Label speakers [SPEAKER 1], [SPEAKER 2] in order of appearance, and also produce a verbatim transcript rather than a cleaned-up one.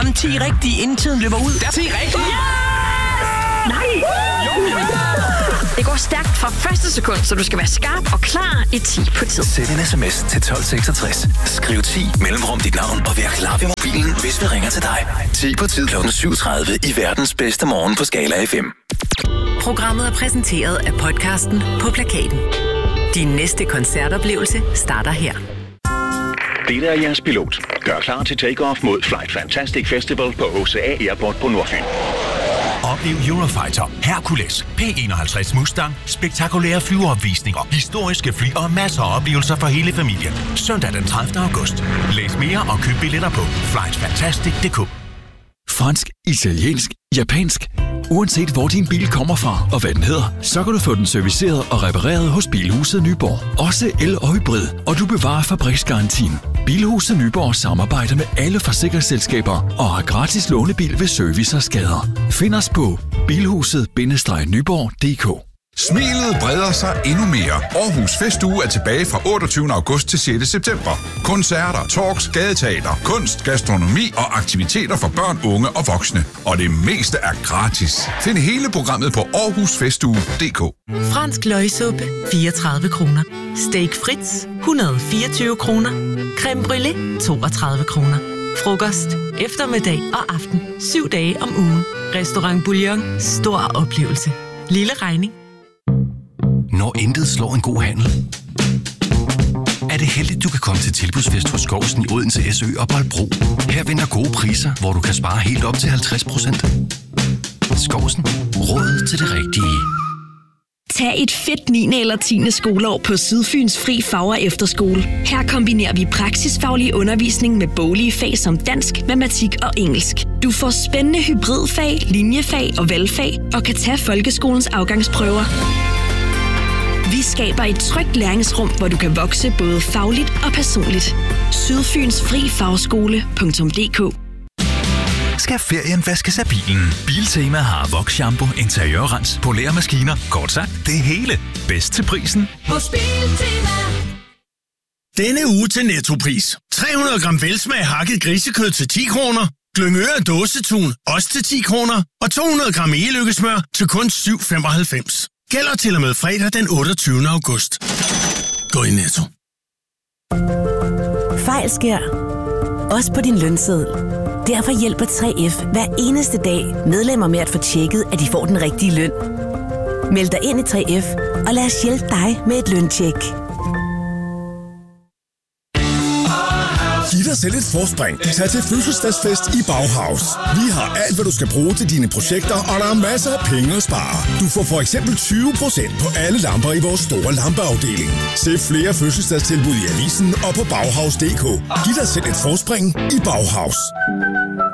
[SPEAKER 1] kun ti rigtige, inden tiden løber ud.
[SPEAKER 2] Der er ti rigtige!
[SPEAKER 3] Yes! Nej!
[SPEAKER 2] Jo, jo, jo.
[SPEAKER 3] Det går stærkt fra første sekund, så du skal være skarp og klar i ti på tid.
[SPEAKER 4] Send en sms til tolv seksogtres. Skriv ti mellemrum dit navn og vær klar ved mobilen, hvis vi ringer til dig. ti på tid klokken syv tredive i verdens bedste morgen på Skala F M.
[SPEAKER 5] Programmet er præsenteret af podcasten På Plakaten. Din næste koncertoplevelse starter her.
[SPEAKER 6] Det er jeres pilot. Gør klar til take-off mod Flight Fantastic Festival på O C A Airport på Nordfyn.
[SPEAKER 7] Oplev Eurofighter, Hercules, P enoghalvtreds Mustang, spektakulære flyveopvisninger, historiske fly og masser af oplevelser for hele familien. Søndag den tredivte august. Læs mere og køb billetter på flight fantastic punktum d k.
[SPEAKER 8] Fransk, italiensk, japansk. Uanset hvor din bil kommer fra og hvad den hedder, så kan du få den serviceret og repareret hos Bilhuset Nyborg. Også el- og hybrid, og du bevarer fabriksgarantien. Bilhuset Nyborg samarbejder med alle forsikringsselskaber og har gratis lånebil ved service og skader. Find os på bilhuset nyborg punktum d k.
[SPEAKER 9] Smilet breder sig endnu mere. Aarhus Festuge er tilbage fra otteogtyvende august til sjette september. Koncerter, talks, gadeteater, kunst, gastronomi og aktiviteter for børn, unge og voksne. Og det meste er gratis. Find hele programmet på aarhus festuge punktum d k.
[SPEAKER 5] Fransk løgsuppe, fireogtredive kroner. Steak Fritz, et hundrede og fireogtyve kroner. Creme brûlée, toogtredive kroner. Frokost, eftermiddag og aften. Syv dage om ugen. Restaurant Bouillon. Stor oplevelse. Lille regning.
[SPEAKER 10] Når intet slår en god handel, er det heldigt, du kan komme til tilbudsfest hos Skovsen i Odense, S Ø og Bolbro. Her vinder gode priser, hvor du kan spare helt op til halvtreds procent. Skovsen. Råd til det rigtige.
[SPEAKER 11] Tag et fedt niende eller tiende skoleår på Sydfyns Fri Fag- og Efterskole. Her kombinerer vi praksisfaglig undervisning med boglige fag som dansk, matematik og engelsk. Du får spændende hybridfag, linjefag og valgfag og kan tage folkeskolens afgangsprøver. Vi skaber et trygt læringsrum, hvor du kan vokse både fagligt og personligt. Sydfyns Fri Fagskole punktum d k.
[SPEAKER 4] Skal ferien vaskes af bilen? Biltema har Vox-shampoo, interiørrens, poleremaskiner, kort sagt det hele. Bedst til prisen
[SPEAKER 12] hos Biltema.
[SPEAKER 13] Denne uge til Nettopris. tre hundrede gram velsmag hakket grisekød til ti kroner. Glyngøre dåsetun, også til ti kroner. Og to hundrede gram e-lykkesmør til kun syv femoghalvfems. Gælder til og med fredag den otteogtyvende august. Gå i Netto.
[SPEAKER 14] Fejl sker. Også på din lønseddel. Derfor hjælper tre F hver eneste dag medlemmer med at få tjekket, at de får den rigtige løn. Meld dig ind i tre F, og lad os hjælpe dig med et løntjek.
[SPEAKER 15] Giv dig selv et forspring. Tag til fødselsdagsfest i Bauhaus. Vi har alt, hvad du skal bruge til dine projekter, og der er masser af penge at spare. Du får for eksempel tyve procent på alle lamper i vores store lampeafdeling. Se flere fødselsdagstilbud i avisen og på bauhaus punktum d k. Giv dig selv et forspring i Bauhaus.